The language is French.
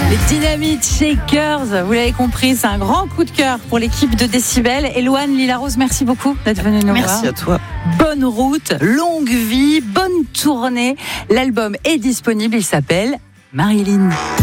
Les Dynamite Shakers, vous l'avez compris, c'est un grand coup de cœur pour l'équipe de Décibel. Éloane Lila-Rose, merci beaucoup d'être venue nous voir. Merci à toi. Bonne route, longue vie, bonne tournée. L'album est disponible, il s'appelle Marilyn.